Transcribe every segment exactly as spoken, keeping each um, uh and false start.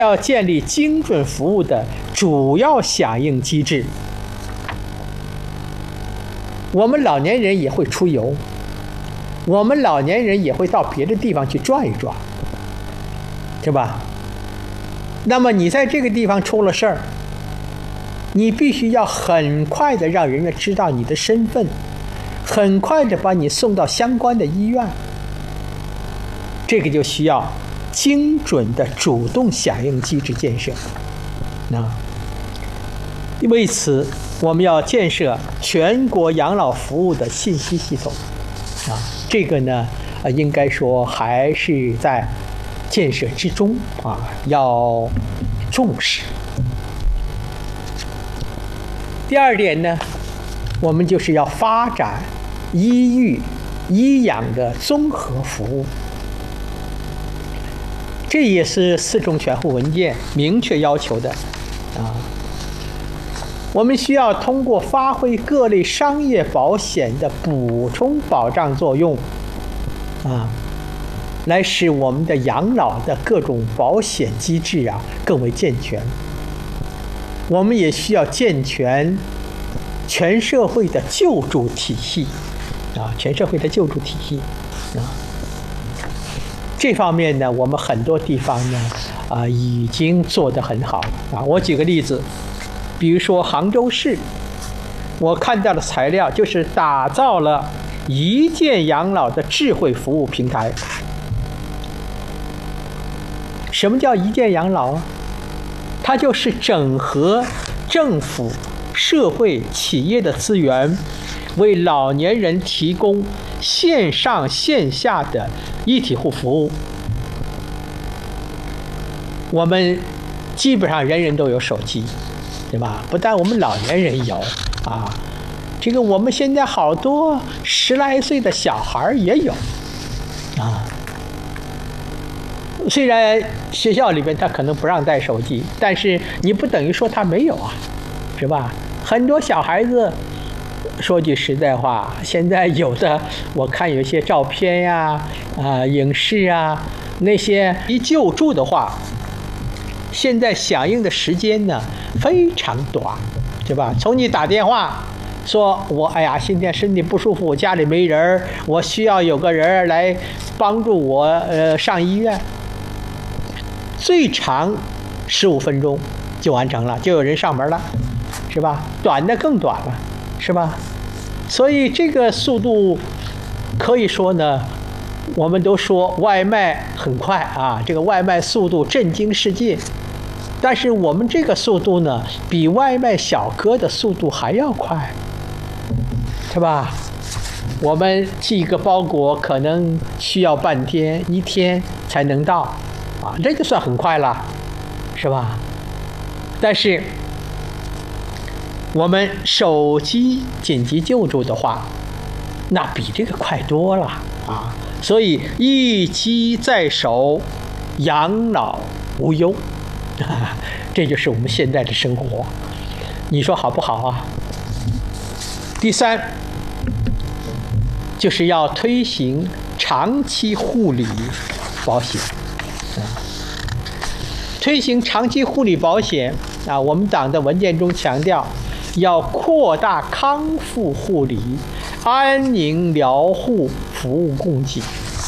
要建立精准服务的主要响应机制。我们老年人也会出游，我们老年人也会到别的地方去转一转，对吧？那么你在这个地方出了事儿，你必须要很快的让人家知道你的身份，很快的把你送到相关的医院。这个就需要精准的主动响应机制建设。那为此，我们要建设全国养老服务的信息系统。啊，这个呢，呃，应该说还是在建设之中啊，要重视。第二点呢，我们就是要发展医育、医养的综合服务。这也是四中全会文件明确要求的啊。我们需要通过发挥各类商业保险的补充保障作用啊，来使我们的养老的各种保险机制啊更为健全。我们也需要健全全社会的救助体系啊，全社会的救助体系啊。这方面呢，我们很多地方呢，啊、呃，已经做得很好啊。我举个例子，比如说杭州市，我看到的材料就是打造了一键养老的智慧服务平台。什么叫一键养老啊？它就是整合政府、社会、企业的资源，为老年人提供线上线下的一体户服务。我们基本上人人都有手机，对吧？不但我们老年人有啊，这个我们现在好多十来岁的小孩也有啊。虽然学校里边他可能不让带手机，但是你不等于说他没有啊，是吧？很多小孩子，说句实在话，现在有的我看有些照片呀、啊、影视啊，那些一救助的话，现在响应的时间呢非常短，对吧？从你打电话说我哎呀今天身体不舒服，我家里没人，我需要有个人来帮助我呃上医院，最长十五分钟就完成了，就有人上门了，是吧？短的更短了，是吧？所以这个速度可以说呢，我们都说外卖很快啊，这个外卖速度震惊世界。但是我们这个速度呢，比外卖小哥的速度还要快，是吧？我们寄一个包裹可能需要半天、一天才能到啊，这就算很快了，是吧？但是我们手机紧急救助的话，那比这个快多了啊！所以一机在手，养老无忧，啊，这就是我们现在的生活，你说好不好啊？第三，就是要推行长期护理保险。啊，推行长期护理保险啊，我们党的文件中强调，要扩大康复护理、安宁疗护服务供给。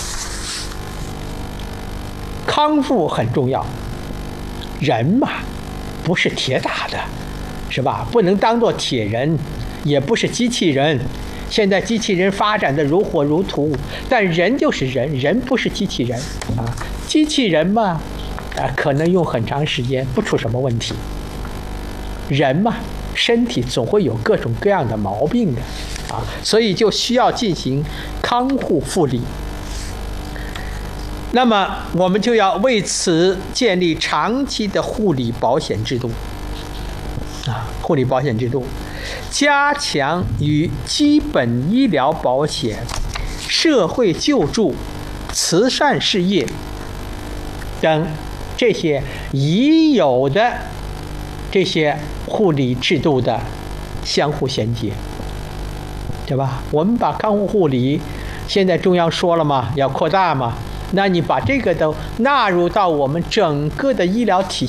康复很重要，人嘛，不是铁打的，是吧？不能当作铁人，也不是机器人。现在机器人发展的如火如荼，但人就是人，人不是机器人啊。机器人嘛，啊，可能用很长时间不出什么问题。人嘛，身体总会有各种各样的毛病的啊，所以就需要进行康复护理。那么我们就要为此建立长期的护理保险制度啊，护理保险制度，加强与基本医疗保险、社会救助、慈善事业等这些已有的这些护理制度的相互衔接，对吧？我们把康复护理，现在中央说了嘛，要扩大嘛，那你把这个都纳入到我们整个的医疗体系